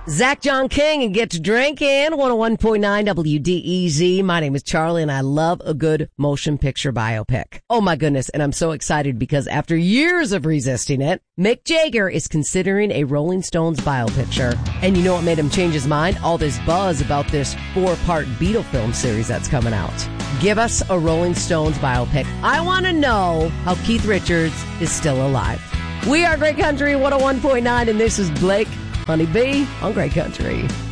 Zach John King and Get to Drinking, 101.9 WDEZ. My name is Charlie and I love a good motion picture biopic. Oh my goodness. And I'm so excited because after years of resisting it, Mick Jagger is considering a Rolling Stones biopicture. And you know what made him change his mind? All this buzz about this 4-part Beatle film series that's coming out. Give us a Rolling Stones biopic. I want to know how Keith Richards is still alive. We are Great Country 101.9 and this is Blake Honeybee on Great Country.